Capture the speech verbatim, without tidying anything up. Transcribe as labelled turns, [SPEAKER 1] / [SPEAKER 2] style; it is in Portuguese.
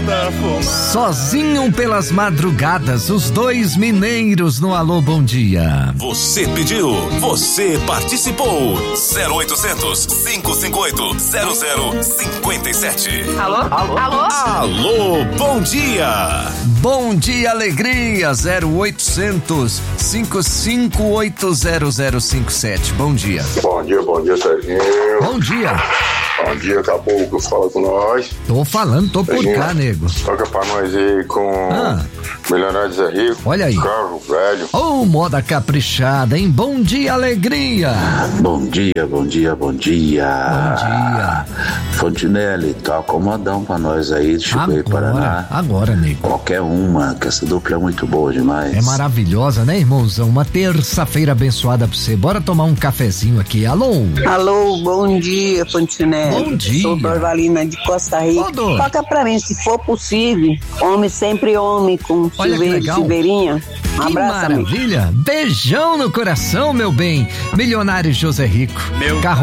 [SPEAKER 1] Sozinho pelas madrugadas, os dois mineiros no Alô Bom Dia.
[SPEAKER 2] Você pediu, você participou. zero oitocentos, cinco cinco oito, zero zero cinco sete.
[SPEAKER 3] Alô? Alô? Alô?
[SPEAKER 2] Alô, bom dia.
[SPEAKER 1] Bom dia, alegria. zero oitocentos, cinco cinco oito, zero zero cinco sete. Bom dia.
[SPEAKER 4] Bom dia, bom dia, Serginho.
[SPEAKER 1] Bom dia.
[SPEAKER 4] Bom dia, Caboclo, fala com nós.
[SPEAKER 1] Tô falando, tô por
[SPEAKER 4] Serginho,
[SPEAKER 1] cá, nego.
[SPEAKER 4] toca pra nós aí com
[SPEAKER 1] Ah.
[SPEAKER 4] Milionário Zé Rico.
[SPEAKER 1] Olha aí.
[SPEAKER 4] Carro velho.
[SPEAKER 1] Ô, oh, moda caprichada, hein? Bom dia, alegria.
[SPEAKER 5] Bom dia, bom dia, bom dia.
[SPEAKER 1] Bom dia.
[SPEAKER 5] Fontinelli, toca um modão pra nós aí de Chicoí, Paraná.
[SPEAKER 1] Agora, nego.
[SPEAKER 5] Qualquer uma, que essa dupla é muito boa demais.
[SPEAKER 1] É maravilhosa, né, irmãozão? Uma terça-feira abençoada pra você. Bora tomar um cafezinho aqui. Alô?
[SPEAKER 6] Alô, bom dia, Fontinelli.
[SPEAKER 1] Bom dia.
[SPEAKER 6] Sou Dorvalina de Costa Rica.
[SPEAKER 1] Ô, Dor.
[SPEAKER 6] Toca pra mim, se for possível. Homem sempre homem, com
[SPEAKER 1] Olha que
[SPEAKER 6] Silveira,
[SPEAKER 1] legal.
[SPEAKER 6] Silveirinha. Um
[SPEAKER 1] Que
[SPEAKER 6] abraço, amigo.
[SPEAKER 1] maravilha. Beijão no coração, meu bem. Milionário José Rico.
[SPEAKER 2] Meu
[SPEAKER 1] Carro